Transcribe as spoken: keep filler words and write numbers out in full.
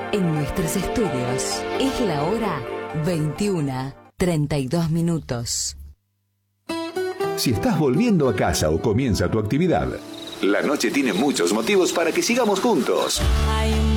En nuestros estudios es la hora veintiuna, treinta y dos minutos. Si estás volviendo a casa o comienza tu actividad, la noche tiene muchos motivos para que sigamos juntos.